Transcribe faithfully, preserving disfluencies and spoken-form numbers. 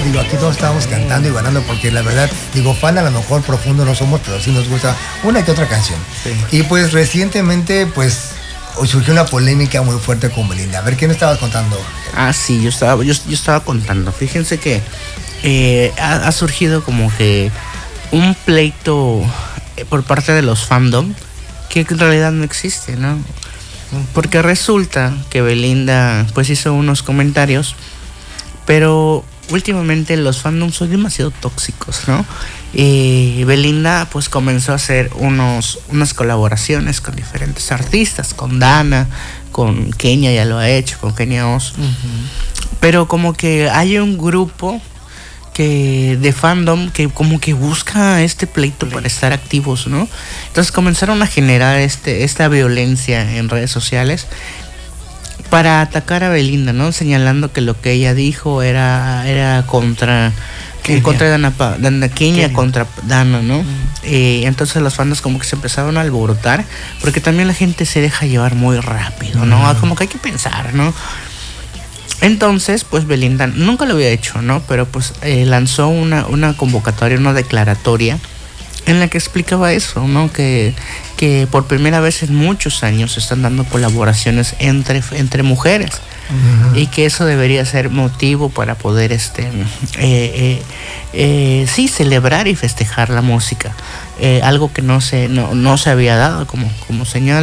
digo, aquí todos estábamos cantando y bailando porque la verdad, digo, fan a lo mejor profundo no somos, pero sí nos gusta una que otra canción. Sí. Y pues recientemente, pues surgió una polémica muy fuerte con Belinda. A ver, ¿qué me estabas contando? Ah, sí, yo estaba, yo, yo estaba contando. Fíjense que eh, ha, ha surgido como que un pleito por parte de los fandom que en realidad no existe, ¿no? Porque resulta que Belinda pues hizo unos comentarios, pero últimamente los fandoms son demasiado tóxicos, ¿no? Y Belinda pues comenzó a hacer unos, unas colaboraciones con diferentes artistas, con Dana, con Kenia, ya lo ha hecho, con Kenia Oz. Uh-huh. Pero como que hay un grupo que de fandom que como que busca este pleito para estar activos, ¿no? Entonces comenzaron a generar este esta violencia en redes sociales para atacar a Belinda, ¿no? Señalando que lo que ella dijo era era contra Kenia. contra Dana, Dana Kenia, Kenia contra Dana, ¿no? Mm. Eh, entonces los fans como que se empezaron a alborotar porque también la gente se deja llevar muy rápido, ¿no? Mm. Como que hay que pensar, ¿no? Entonces, pues Belinda nunca lo había hecho, ¿no? Pero pues eh, lanzó una, una convocatoria, una declaratoria en la que explicaba eso, ¿no? Que, que por primera vez en muchos años se están dando colaboraciones entre, entre mujeres. Uh-huh. Y que eso debería ser motivo para poder, este, eh, eh, eh, sí, celebrar y festejar la música. Eh, algo que no se, no, no se había dado, como, como señal.